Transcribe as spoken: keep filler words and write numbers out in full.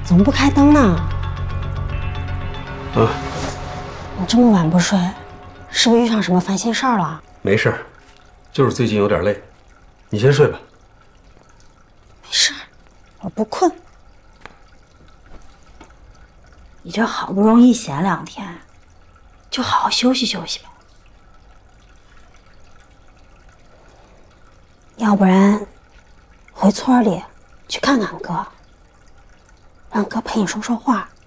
怎么不开灯呢？ 啊， 你这么晚不睡，是不是遇上什么烦心事儿了？ 没事儿，就是最近有点累。你先睡吧。 没事儿，我不困。 你这好不容易闲两天，就好好休息休息吧。 要不然，回村里去看看哥，让哥陪你说说话。